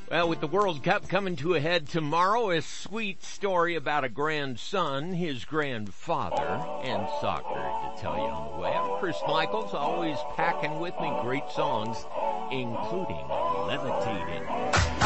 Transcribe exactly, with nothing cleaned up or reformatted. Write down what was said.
Well, with the World Cup coming to a head tomorrow, a sweet story about a grandson, his grandfather, and soccer to tell you on the way. I'm Chris Michaels, always packing with me great songs, including Levitating.